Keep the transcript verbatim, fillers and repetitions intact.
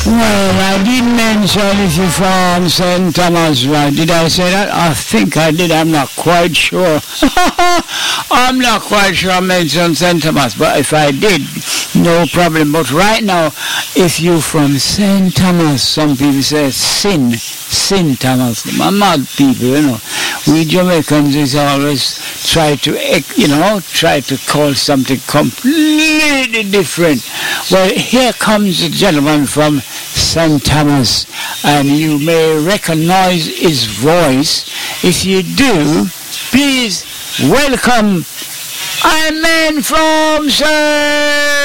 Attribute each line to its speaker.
Speaker 1: Well, I did mention if you're from Saint Thomas, right? Did I say that? I think I did. I'm not quite sure. I'm not quite sure I mentioned Saint Thomas, but if I did, no problem. But right now, if you're from Saint Thomas, some people say Sin, Sin Thomas. I'm mad people, you know. We Jamaicans is always try to, you know, try to call something completely different. Well, here comes a gentleman from Saint Thomas, and you may recognize his voice. If you do, please welcome a man from Saint